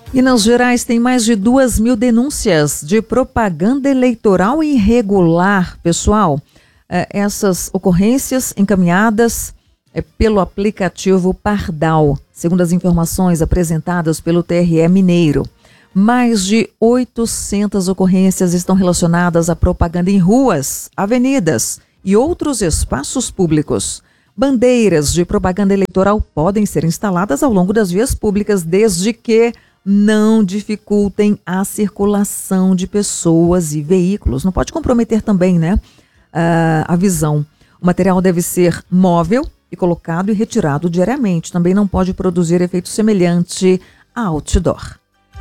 Minas Gerais tem mais de 2.000 denúncias de propaganda eleitoral irregular. Pessoal, essas ocorrências encaminhadas pelo aplicativo Pardal, segundo as informações apresentadas pelo TRE Mineiro. Mais de 800 ocorrências estão relacionadas à propaganda em ruas, avenidas e outros espaços públicos. Bandeiras de propaganda eleitoral podem ser instaladas ao longo das vias públicas, desde que não dificultem a circulação de pessoas e veículos. Não pode comprometer também, a visão. O material deve ser móvel e colocado e retirado diariamente. Também não pode produzir efeito semelhante a outdoor.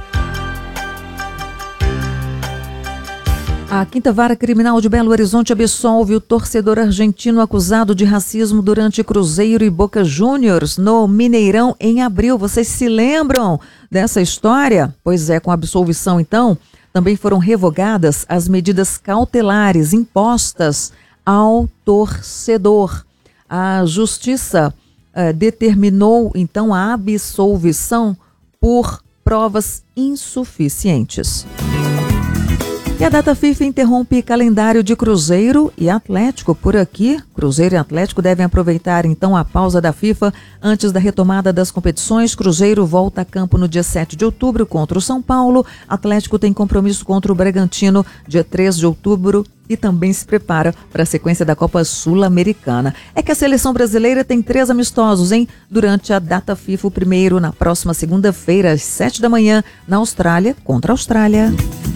A Quinta Vara Criminal de Belo Horizonte absolve o torcedor argentino acusado de racismo durante Cruzeiro e Boca Juniors no Mineirão em abril. Vocês se lembram dessa história? Pois é, com a absolvição, então, também foram revogadas as medidas cautelares impostas ao torcedor. A Justiça determinou, então, a absolvição por provas insuficientes. E a data FIFA interrompe calendário de Cruzeiro e Atlético. Por aqui, Cruzeiro e Atlético devem aproveitar então a pausa da FIFA antes da retomada das competições. Cruzeiro volta a campo no dia 7 de outubro contra o São Paulo. Atlético tem compromisso contra o Bragantino dia 3 de outubro e também se prepara para a sequência da Copa Sul-Americana. É que a seleção brasileira tem 3 amistosos, durante a data FIFA, o primeiro na próxima segunda-feira, às 7 da manhã, na Austrália, contra a Austrália.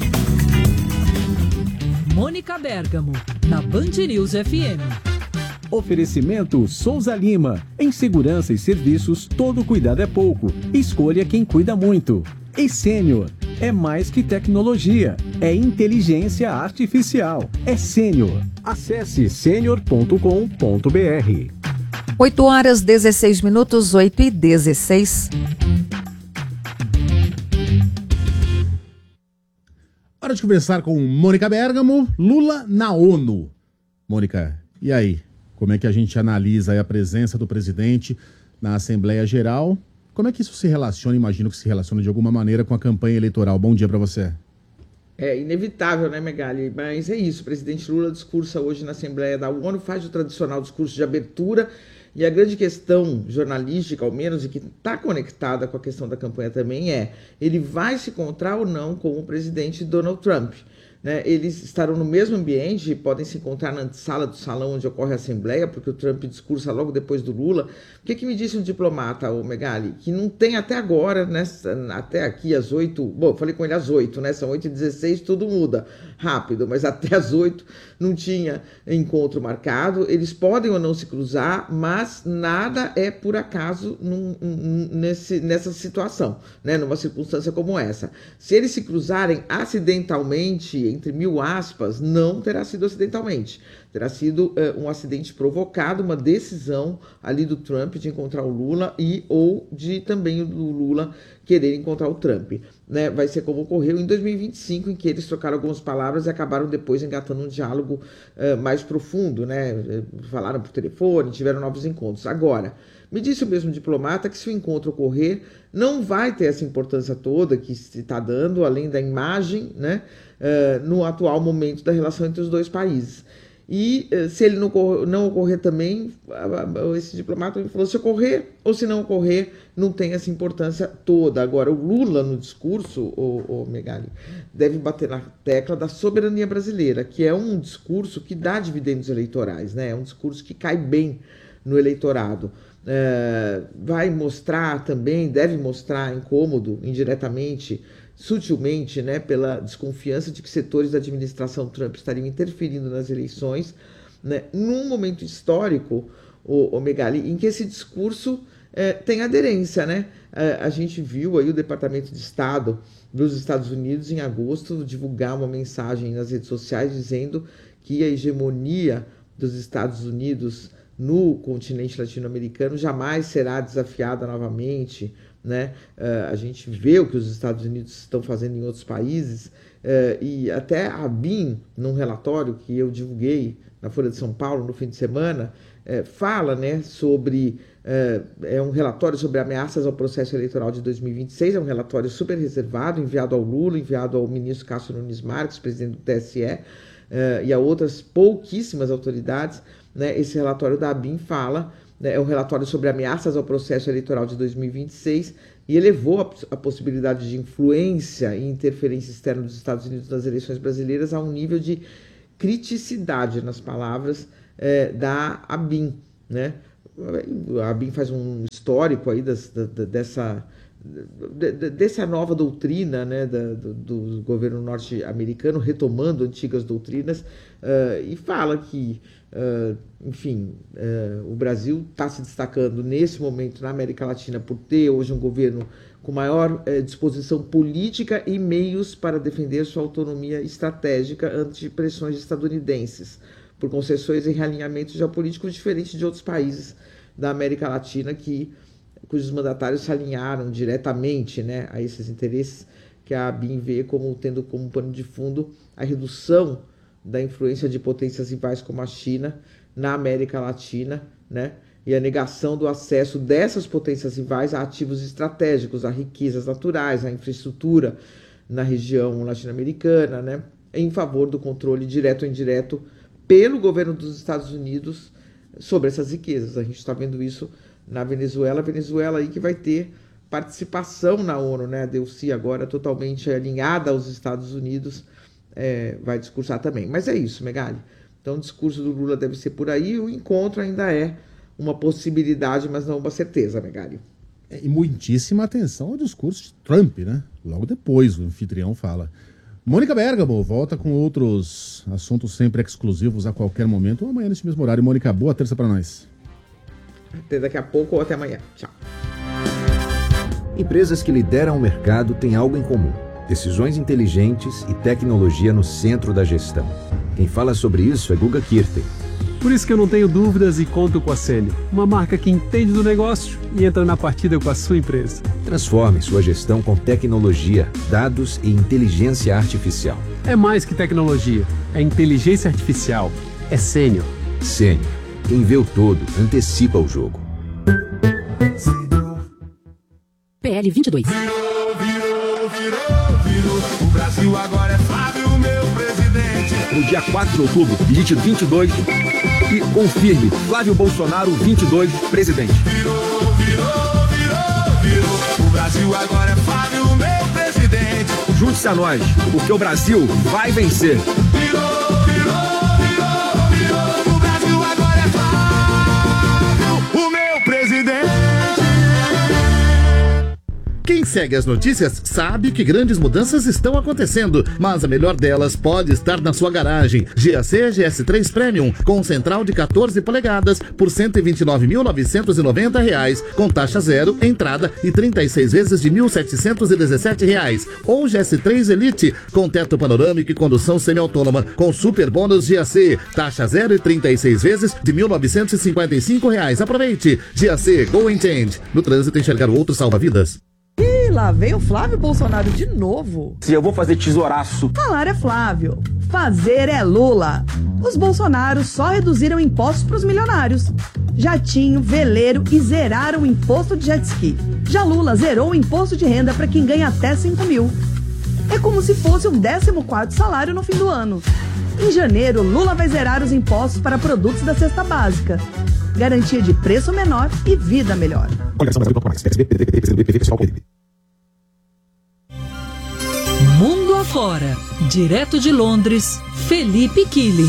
Mônica Bergamo, na Band News FM. Oferecimento Souza Lima. Em segurança e serviços, todo cuidado é pouco. Escolha quem cuida muito. E Sênior. É mais que tecnologia. É inteligência artificial. É Sênior. Acesse senior.com.br. 8h16, 8h16. Hora de conversar com Mônica Bergamo. Lula na ONU. Mônica, e aí? Como é que a gente analisa aí a presença do presidente na Assembleia Geral? Como é que isso se relaciona? Imagino que se relaciona de alguma maneira com a campanha eleitoral. Bom dia para você. É inevitável, né, Megali? Mas é isso. O presidente Lula discursa hoje na Assembleia da ONU, faz o tradicional discurso de abertura. E a grande questão jornalística, ao menos, e que está conectada com a questão da campanha também, ele vai se encontrar ou não com o presidente Donald Trump. Eles estarão no mesmo ambiente, podem se encontrar na antessala do salão onde ocorre a Assembleia, porque o Trump discursa logo depois do Lula. O que me disse um diplomata, o Megali? Que não tem até agora, até aqui às 8, bom, eu falei com ele às 8, são 8h16, tudo muda rápido, mas até às 8 não tinha encontro marcado. Eles podem ou não se cruzar, mas nada é por acaso nessa situação, numa circunstância como essa. Se eles se cruzarem acidentalmente, entre mil aspas, não terá sido acidentalmente. Terá sido um acidente provocado, uma decisão ali do Trump de encontrar o Lula ou de também do Lula querer encontrar o Trump. Vai ser como ocorreu em 2025, em que eles trocaram algumas palavras e acabaram depois engatando um diálogo mais profundo, Falaram por telefone, tiveram novos encontros. Agora, me disse o mesmo diplomata que se o encontro ocorrer, não vai ter essa importância toda que se está dando, além da imagem, no atual momento da relação entre os dois países. E se ele não ocorrer também, esse diplomata me falou, se ocorrer ou se não ocorrer, não tem essa importância toda. Agora, o Lula, no discurso, o Megali, deve bater na tecla da soberania brasileira, que é um discurso que dá dividendos eleitorais, É um discurso que cai bem no eleitorado. Vai mostrar também, deve mostrar incômodo, indiretamente, sutilmente, pela desconfiança de que setores da administração Trump estariam interferindo nas eleições, num momento histórico, o Megali, em que esse discurso tem aderência, A gente viu aí o Departamento de Estado dos Estados Unidos, em agosto, divulgar uma mensagem nas redes sociais dizendo que a hegemonia dos Estados Unidos no continente latino-americano jamais será desafiada novamente, A gente vê o que os Estados Unidos estão fazendo em outros países, e até a BIM, num relatório que eu divulguei na Folha de São Paulo no fim de semana, fala, né, sobre... é um relatório sobre ameaças ao processo eleitoral de 2026, é um relatório super reservado, enviado ao Lula, enviado ao ministro Cássio Nunes Marques, presidente do TSE, e a outras pouquíssimas autoridades, né? Esse relatório da ABIN fala, né, é um relatório sobre ameaças ao processo eleitoral de 2026 e elevou a possibilidade de influência e interferência externa dos Estados Unidos nas eleições brasileiras a um nível de criticidade, nas palavras da ABIN, né? A ABIN faz um histórico aí dessa nova doutrina, né, do governo norte-americano, retomando antigas doutrinas, e fala que, enfim, o Brasil está se destacando nesse momento na América Latina por ter hoje um governo com maior disposição política e meios para defender sua autonomia estratégica ante pressões estadunidenses, por concessões e realinhamentos geopolíticos diferentes de outros países da América Latina cujos mandatários se alinharam diretamente, né, a esses interesses que a ABIN vê como tendo como pano de fundo a redução da influência de potências rivais como a China na América Latina, né, e a negação do acesso dessas potências rivais a ativos estratégicos, a riquezas naturais, a infraestrutura na região latino-americana, né, em favor do controle direto ou indireto pelo governo dos Estados Unidos sobre essas riquezas. A gente está vendo isso na Venezuela aí que vai ter participação na ONU, né? A Delcy agora totalmente alinhada aos Estados Unidos, vai discursar também. Mas é isso, Megali. Então o discurso do Lula deve ser por aí, o encontro ainda é uma possibilidade, mas não uma certeza, Megali. E muitíssima atenção ao discurso de Trump, né? Logo depois o anfitrião fala. Mônica Bergamo volta com outros assuntos sempre exclusivos a qualquer momento ou amanhã nesse mesmo horário. Mônica, boa terça para nós. Até daqui a pouco ou até amanhã. Tchau. Empresas que lideram o mercado têm algo em comum: decisões inteligentes e tecnologia no centro da gestão. Quem fala sobre isso é Guga Kirten. Por isso que eu não tenho dúvidas e conto com a Sênio, uma marca que entende do negócio e entra na partida com a sua empresa. Transforme sua gestão com tecnologia, dados e inteligência artificial. É mais que tecnologia, é inteligência artificial, é Sênio. Sênio, quem vê o todo, antecipa o jogo. PL 22. Virou. O Brasil agora é Flávio, meu presidente. No dia 4 de outubro, digite 22 e confirme Flávio Bolsonaro 22 presidente. Virou. O Brasil agora é Flávio, meu presidente. Junte-se a nós, porque o Brasil vai vencer. Virou. O Brasil agora é Flávio, o meu presidente. Quem segue as notícias sabe que grandes mudanças estão acontecendo, mas a melhor delas pode estar na sua garagem. GAC GS3 Premium, com central de 14 polegadas por R$ 129.990, com taxa zero, entrada e 36 vezes de R$ 1.717. Ou GS3 Elite, com teto panorâmico e condução semi-autônoma, com super bônus GAC, taxa zero e 36 vezes de R$ 1.955. Aproveite! GAC Go and Change. No trânsito, enxergar o outro salva vidas. Ih, lá vem o Flávio Bolsonaro de novo. Se eu vou fazer tesouraço. Falar é Flávio, fazer é Lula. Os Bolsonaros só reduziram impostos para os milionários. Jatinho, veleiro e zeraram o imposto de jet ski. Já Lula zerou o imposto de renda para quem ganha até 5 mil. É como se fosse o 14º salário no fim do ano. Em janeiro, Lula vai zerar os impostos para produtos da cesta básica. Garantia de preço menor e vida melhor. Mundo afora, direto de Londres, Felipe Killing.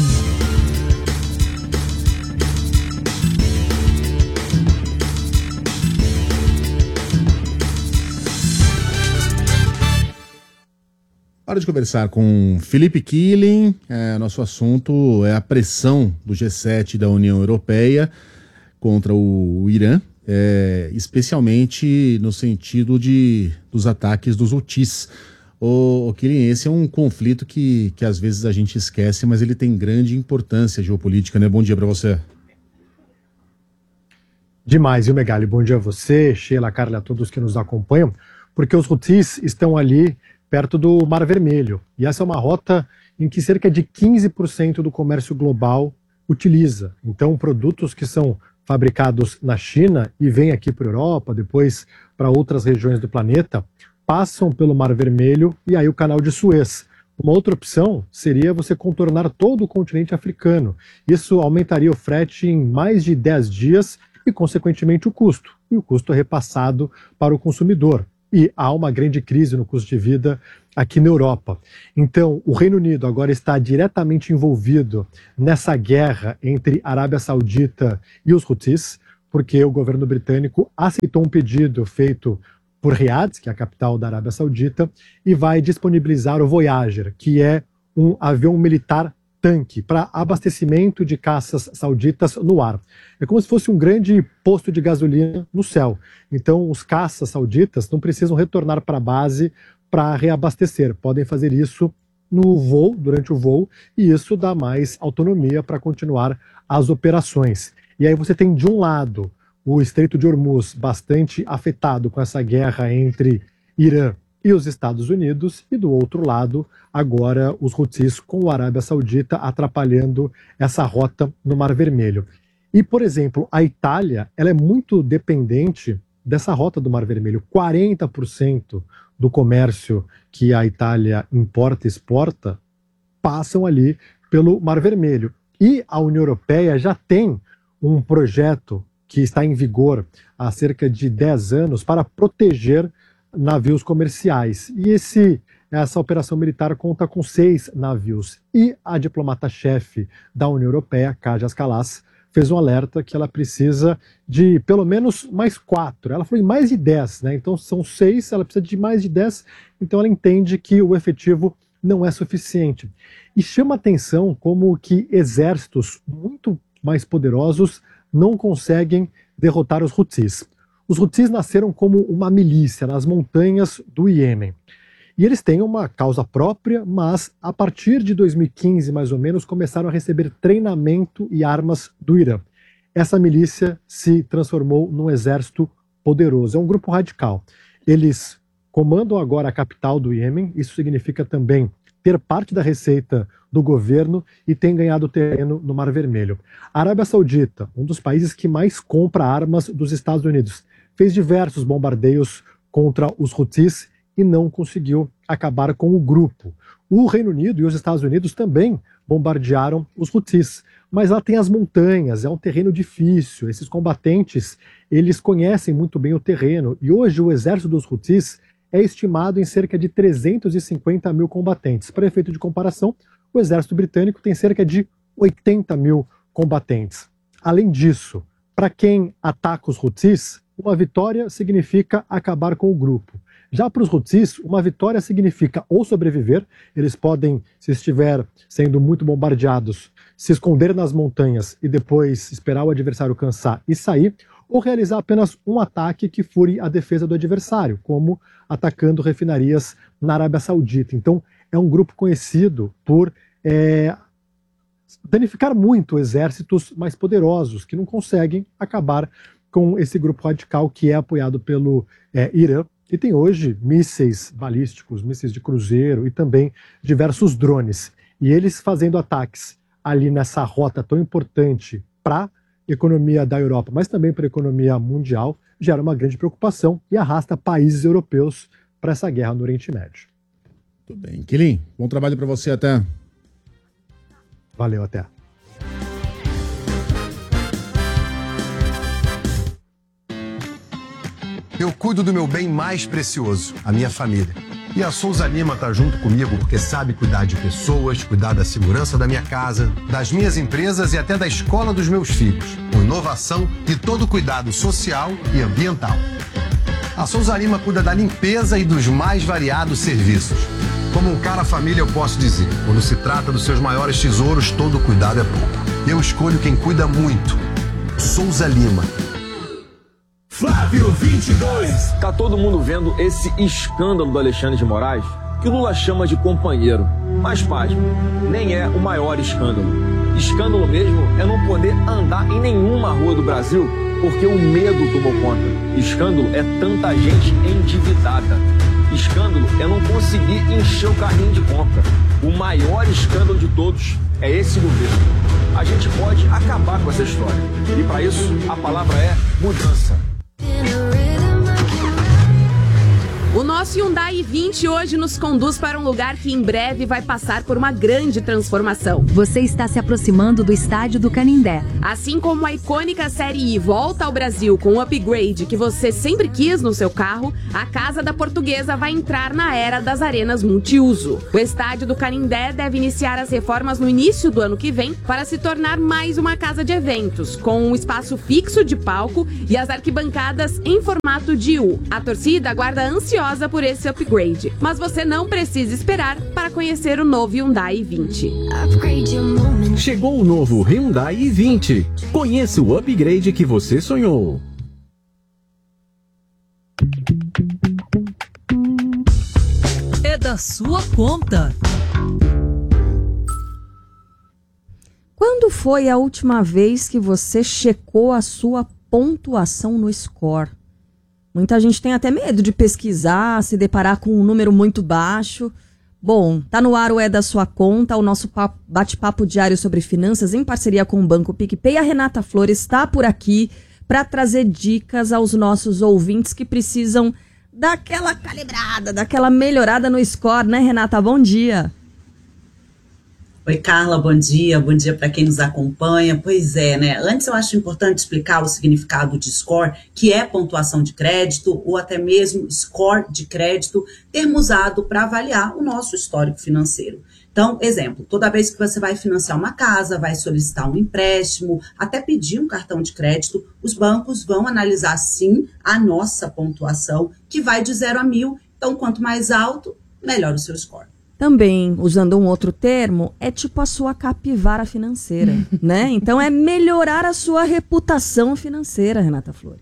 Hora de conversar com Felipe Killing. Nosso assunto é a pressão do G7 da União Europeia contra o Irã, especialmente no sentido dos ataques dos Houthis. O Killing, esse é um conflito que às vezes a gente esquece, mas ele tem grande importância geopolítica, né? Bom dia para você. Demais, viu, Megali? Bom dia a você, Sheila, Carla, a todos que nos acompanham, porque os Houthis estão ali perto do Mar Vermelho, e essa é uma rota em que cerca de 15% do comércio global utiliza. Então, produtos que são fabricados na China e vêm aqui para a Europa, depois para outras regiões do planeta, passam pelo Mar Vermelho e aí o Canal de Suez. Uma outra opção seria você contornar todo o continente africano. Isso aumentaria o frete em mais de 10 dias e, consequentemente, o custo. E o custo é repassado para o consumidor. E há uma grande crise no custo de vida aqui na Europa. Então, o Reino Unido agora está diretamente envolvido nessa guerra entre a Arábia Saudita e os Houthis, porque o governo britânico aceitou um pedido feito por Riad, que é a capital da Arábia Saudita, e vai disponibilizar o Voyager, que é um avião militar tanque para abastecimento de caças sauditas no ar. É como se fosse um grande posto de gasolina no céu. Então, os caças sauditas não precisam retornar para a base para reabastecer. Podem fazer isso no voo, durante o voo, e isso dá mais autonomia para continuar as operações. E aí você tem, de um lado, o Estreito de Hormuz bastante afetado com essa guerra entre Irã e os Estados Unidos, e do outro lado, agora os Houthis com a Arábia Saudita atrapalhando essa rota no Mar Vermelho. E, por exemplo, a Itália, ela é muito dependente dessa rota do Mar Vermelho. 40% do comércio que a Itália importa e exporta passam ali pelo Mar Vermelho. E a União Europeia já tem um projeto que está em vigor há cerca de 10 anos para proteger navios comerciais. E essa operação militar conta com 6 navios. E a diplomata-chefe da União Europeia, Kaja Kallas, fez um alerta que ela precisa de pelo menos mais 4. Ela falou em mais de 10, né? Então são 6, ela precisa de mais de 10. Então ela entende que o efetivo não é suficiente. E chama atenção como que exércitos muito mais poderosos não conseguem derrotar os Houthis. Os Houthis nasceram como uma milícia nas montanhas do Iêmen. E eles têm uma causa própria, mas a partir de 2015, mais ou menos, começaram a receber treinamento e armas do Irã. Essa milícia se transformou num exército poderoso. É um grupo radical. Eles comandam agora a capital do Iêmen. Isso significa também ter parte da receita do governo e tem ganhado terreno no Mar Vermelho. A Arábia Saudita, um dos países que mais compra armas dos Estados Unidos, fez diversos bombardeios contra os Houthis e não conseguiu acabar com o grupo. O Reino Unido e os Estados Unidos também bombardearam os Houthis, mas lá tem as montanhas, é um terreno difícil. Esses combatentes, eles conhecem muito bem o terreno e hoje o exército dos Houthis é estimado em cerca de 350 mil combatentes. Para efeito de comparação, o exército britânico tem cerca de 80 mil combatentes. Além disso, para quem ataca os Houthis, uma vitória significa acabar com o grupo. Já para os Houthis, uma vitória significa ou sobreviver, eles podem, se estiver sendo muito bombardeados, se esconder nas montanhas e depois esperar o adversário cansar e sair, ou realizar apenas um ataque que fure a defesa do adversário, como atacando refinarias na Arábia Saudita. Então, é um grupo conhecido por danificar muito exércitos mais poderosos, que não conseguem acabar com esse grupo radical que é apoiado pelo Irã, e tem hoje mísseis balísticos, mísseis de cruzeiro e também diversos drones. E eles fazendo ataques ali nessa rota tão importante para a economia da Europa, mas também para a economia mundial, gera uma grande preocupação e arrasta países europeus para essa guerra no Oriente Médio. Tudo bem. Quilim, bom trabalho para você, até. Valeu, até. Eu cuido do meu bem mais precioso, a minha família. E a Souza Lima tá junto comigo porque sabe cuidar de pessoas, cuidar da segurança da minha casa, das minhas empresas e até da escola dos meus filhos, com inovação e todo cuidado social e ambiental. A Souza Lima cuida da limpeza e dos mais variados serviços. Como um cara família, eu posso dizer, quando se trata dos seus maiores tesouros, todo cuidado é pouco. Eu escolho quem cuida muito. Souza Lima. Flávio 22. Tá todo mundo vendo esse escândalo do Alexandre de Moraes, que o Lula chama de companheiro. Mas, pasme, nem é o maior escândalo. Escândalo mesmo é não poder andar em nenhuma rua do Brasil porque o medo tomou conta. Escândalo é tanta gente endividada. Escândalo é não conseguir encher o carrinho de compra. O maior escândalo de todos é esse governo. A gente pode acabar com essa história. E para isso, a palavra é mudança. O nosso Hyundai i20 hoje nos conduz para um lugar que em breve vai passar por uma grande transformação. Você está se aproximando do estádio do Canindé. Assim como a icônica Série I volta ao Brasil com o upgrade que você sempre quis no seu carro, a Casa da Portuguesa vai entrar na era das arenas multiuso. O estádio do Canindé deve iniciar as reformas no início do ano que vem para se tornar mais uma casa de eventos, com um espaço fixo de palco e as arquibancadas em formato de U. A torcida aguarda ansiosa por esse upgrade, mas você não precisa esperar para conhecer o novo Hyundai i20. Chegou o novo Hyundai i20. Conheça o upgrade que você sonhou. É da sua conta. Quando foi a última vez que você checou a sua pontuação no score? Muita gente tem até medo de pesquisar, se deparar com um número muito baixo. Bom, tá no ar o É da Sua Conta, o nosso bate-papo diário sobre finanças em parceria com o Banco PicPay. A Renata Flores está por aqui para trazer dicas aos nossos ouvintes que precisam daquela calibrada, daquela melhorada no score, né, Renata? Bom dia. Oi, Carla, bom dia para quem nos acompanha. Pois é, né? Antes eu acho importante explicar o significado de score, que é pontuação de crédito ou até mesmo score de crédito, termo usado para avaliar o nosso histórico financeiro. Então, exemplo, toda vez que você vai financiar uma casa, vai solicitar um empréstimo, até pedir um cartão de crédito, os bancos vão analisar sim a nossa pontuação, que vai de 0 a 1000. Então, quanto mais alto, melhor o seu score. Também, usando um outro termo, é tipo a sua capivara financeira, né? Então é melhorar a sua reputação financeira, Renata Flores.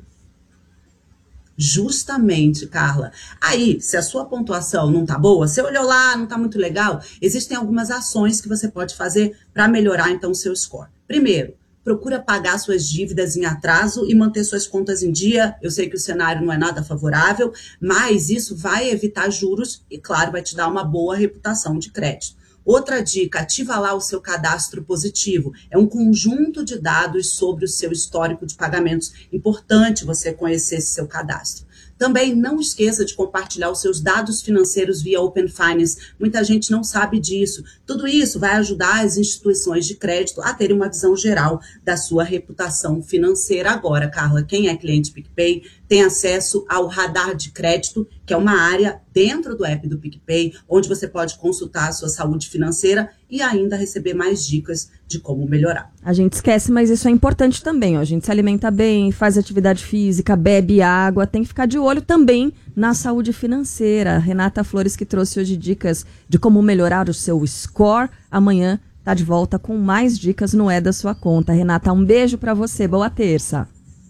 Justamente, Carla. Aí, se a sua pontuação não tá boa, você olhou lá, não tá muito legal, existem algumas ações que você pode fazer para melhorar, então, o seu score. Primeiro, procura pagar suas dívidas em atraso e manter suas contas em dia. Eu sei que o cenário não é nada favorável, mas isso vai evitar juros e, claro, vai te dar uma boa reputação de crédito. Outra dica, ativa lá o seu cadastro positivo. É um conjunto de dados sobre o seu histórico de pagamentos. Importante você conhecer esse seu cadastro. Também não esqueça de compartilhar os seus dados financeiros via Open Finance. Muita gente não sabe disso. Tudo isso vai ajudar as instituições de crédito a terem uma visão geral da sua reputação financeira. Agora, Carla, quem é cliente PicPay tem acesso ao radar de crédito, que é uma área dentro do app do PicPay, onde você pode consultar a sua saúde financeira e ainda receber mais dicas de como melhorar. A gente esquece, mas isso é importante também. Ó. A gente se alimenta bem, faz atividade física, bebe água, tem que ficar de olho também na saúde financeira. Renata Flores, que trouxe hoje dicas de como melhorar o seu score. Amanhã tá de volta com mais dicas no É da Sua Conta. Renata, um beijo para você. Boa terça.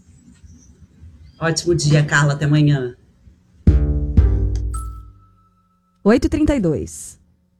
Ótimo dia, Carla. Até amanhã. 8h32.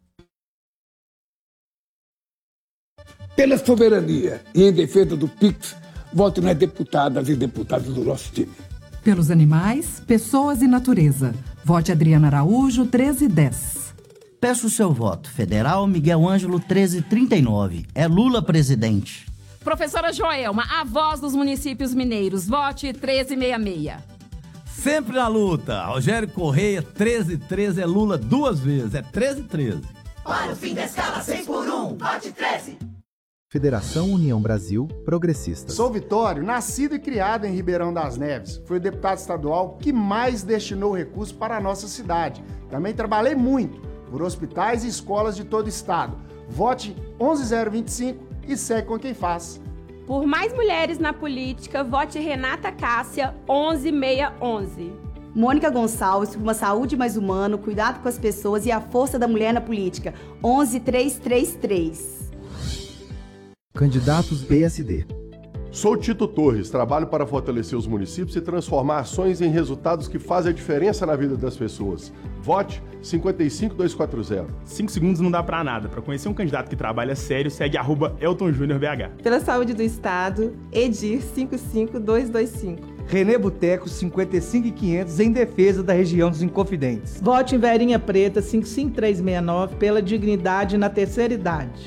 Pela soberania e em defesa do PIX, vote nas deputadas e deputados do nosso time. Pelos animais, pessoas e natureza. Vote Adriana Araújo, 1310. Peço o seu voto. Federal Miguel Ângelo, 1339. É Lula presidente. Professora Joelma, a voz dos municípios mineiros. Vote 1366. Sempre na luta. Rogério Correia, 1313. É Lula 2 vezes. É 1313. Para o fim da escala 6x1, vote 13. Federação União Brasil Progressistas. Sou Vitório, nascido e criado em Ribeirão das Neves. Fui o deputado estadual que mais destinou recursos para a nossa cidade. Também trabalhei muito por hospitais e escolas de todo o estado. Vote 11025 e segue com quem faz. Por mais mulheres na política, vote Renata Cássia, 11611. Mônica Gonçalves, por uma saúde mais humana, cuidado com as pessoas e a força da mulher na política, 11333. Candidatos PSD. Sou Tito Torres, trabalho para fortalecer os municípios e transformar ações em resultados que fazem a diferença na vida das pessoas. Vote 55240. 5 segundos não dá pra nada. Para conhecer um candidato que trabalha sério, segue @EltonJúniorBH. Pela saúde do Estado, Edir 55225. Renê Boteco, 55.500, em defesa da região dos Inconfidentes. Vote em Verinha Preta, 55369, pela dignidade na terceira idade.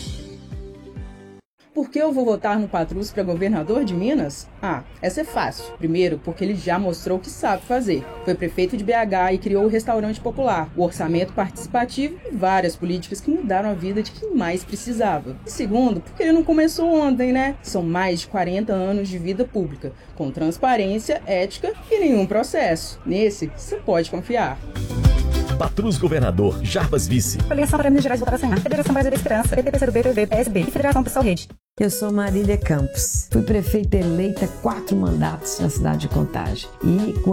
Por que eu vou votar no Patrus para governador de Minas? Essa é fácil. Primeiro, porque ele já mostrou o que sabe fazer. Foi prefeito de BH e criou o restaurante popular, o orçamento participativo e várias políticas que mudaram a vida de quem mais precisava. E segundo, porque ele não começou ontem, né? São mais de 40 anos de vida pública, com transparência, ética e nenhum processo. Nesse, você pode confiar. Patrus Governador, Jarbas Vice. Coligação para Minas Gerais Votar Sem, Federação Brasil da Esperança, PT, PCdoB, PV, PSB e Federação Pessoal Rede. Eu sou Marília Campos. Fui prefeita eleita 4 mandatos na cidade de Contagem. E com